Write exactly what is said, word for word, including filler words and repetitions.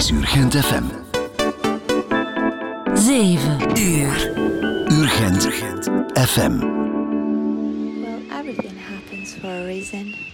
is Urgent F M. Zeven uur. Urgent F M. Well, everything happens for a reason.